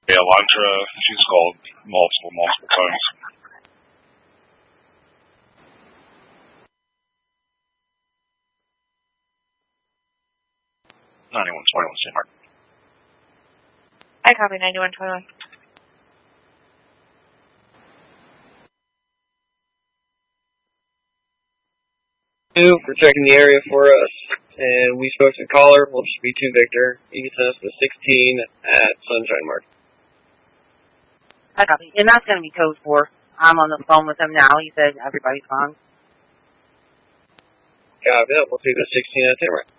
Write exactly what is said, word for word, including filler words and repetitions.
Yeah, Elantra, she's called multiple, multiple times. ninety-one twenty-one, Saint Martin. I copy ninety-one twenty-one. Two for checking the area for us, and we spoke to the caller. We'll just be two Victor. You can send us to sixteen at Sunshine Market. I copy, and that's going to be code four. I'm on the phone with him now. He said everybody's fine. Copy that. We'll take the sixteen at Tamarack.